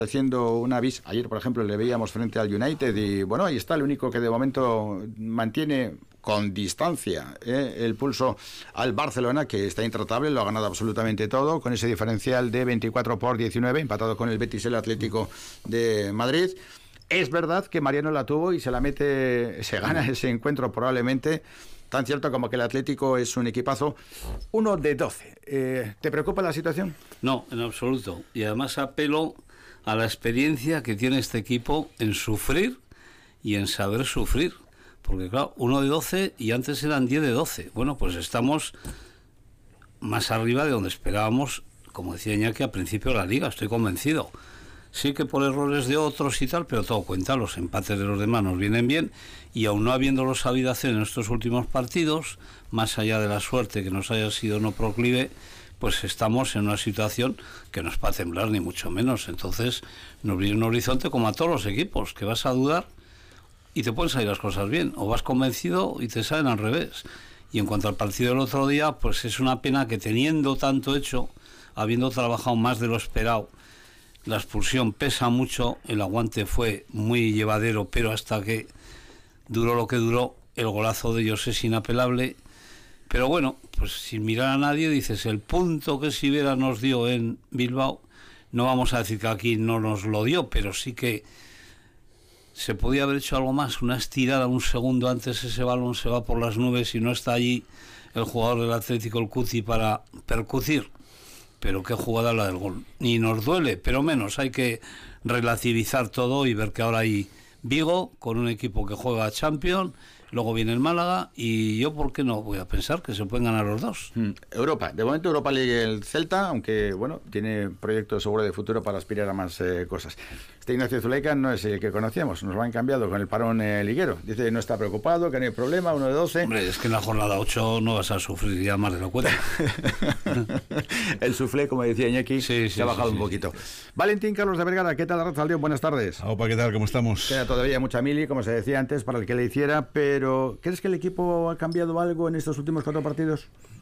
haciendo una vis. Ayer, por ejemplo, le veíamos frente al United y bueno, ahí está el único que de momento mantiene con distancia el pulso al Barcelona, que está intratable, lo ha ganado absolutamente todo, con ese diferencial de 24-19, empatado con el Betis, el Atlético de Madrid. Es verdad que Mariano la tuvo y se gana ese encuentro probablemente. Tan cierto como que el Atlético es un equipazo. 1 de 12. ¿Te preocupa la situación? No, en absoluto. Y además apelo a la experiencia que tiene este equipo en sufrir y en saber sufrir. Porque claro, 1 de 12 y antes eran 10 de 12. Bueno, pues estamos más arriba de donde esperábamos, como decía Iñaki, al principio de la Liga, estoy convencido. Sí que por errores de otros y tal, pero todo cuenta, los empates de los demás nos vienen bien, y aún no habiéndolo sabido hacer en estos últimos partidos, más allá de la suerte que nos haya sido no proclive, pues estamos en una situación que no es para temblar ni mucho menos. Entonces nos viene un horizonte como a todos los equipos, que vas a dudar y te pueden salir las cosas bien, o vas convencido y te salen al revés. Y en cuanto al partido del otro día, pues es una pena que teniendo tanto hecho, habiendo trabajado más de lo esperado, la expulsión pesa mucho, el aguante fue muy llevadero, pero hasta que duró lo que duró, el golazo de ellos es inapelable. Pero bueno, pues sin mirar a nadie, dices, el punto que Sivera nos dio en Bilbao, no vamos a decir que aquí no nos lo dio, pero sí que se podía haber hecho algo más, una estirada un segundo antes, ese balón se va por las nubes y no está allí el jugador del Atlético, el Cuti, para percutir. Pero qué jugada la del gol. Ni nos duele, pero menos. Hay que relativizar todo y ver que ahora hay Vigo con un equipo que juega a Champions, luego viene el Málaga, y yo, ¿por qué no voy a pensar que se pueden ganar los dos? Europa, de momento Europa League el Celta, aunque bueno, tiene proyectos seguro de futuro para aspirar a más cosas. Este Ignacio Zuleika no es el que conocíamos, nos lo han cambiado con el parón liguero. Dice que no está preocupado, que no hay problema, 1 de 12. Hombre, es que en la jornada 8 no vas a sufrir ya más de lo cuenta. El suflé, como decía Iñaki, se ha bajado un poquito. Valentín Carlos de Vergara, ¿qué tal, Arratsaldeon? Buenas tardes. Opa, ¿qué tal? ¿Cómo estamos? Queda todavía mucha mili, como se decía antes, para el que le hiciera, pero ¿crees que el equipo ha cambiado algo en estos últimos 4 partidos?